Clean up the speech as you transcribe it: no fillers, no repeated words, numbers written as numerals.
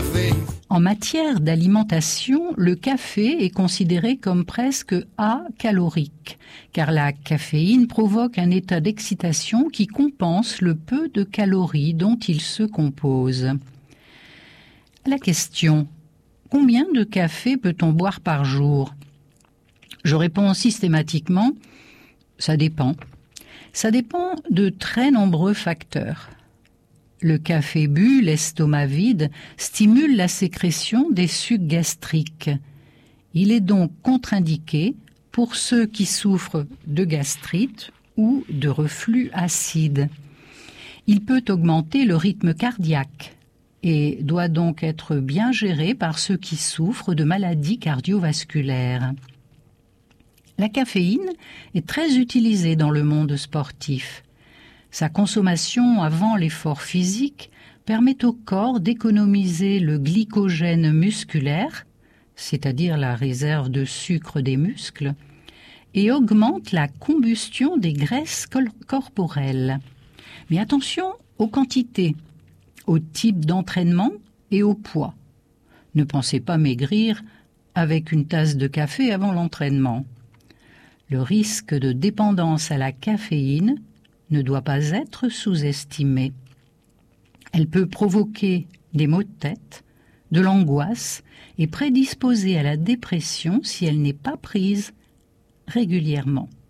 En matière d'alimentation, le café est considéré comme presque acalorique, car la caféine provoque un état d'excitation qui compense le peu de calories dont il se compose. La question: combien de café peut-on boire par jour? Je réponds systématiquement: ça dépend. Ça dépend de très nombreux facteurs. Le café bu, l'estomac vide, stimule la sécrétion des sucs gastriques. Il est donc contre-indiqué pour ceux qui souffrent de gastrite ou de reflux acide. Il peut augmenter le rythme cardiaque et doit donc être bien géré par ceux qui souffrent de maladies cardiovasculaires. La caféine est très utilisée dans le monde sportif. Sa consommation avant l'effort physique permet au corps d'économiser le glycogène musculaire, c'est-à-dire la réserve de sucre des muscles, et augmente la combustion des graisses corporelles. Mais attention aux quantités, au type d'entraînement et au poids. Ne pensez pas maigrir avec une tasse de café avant l'entraînement. Le risque de dépendance à la caféine ne doit pas être sous-estimée. Elle peut provoquer des maux de tête, de l'angoisse et prédisposer à la dépression si elle n'est pas prise régulièrement.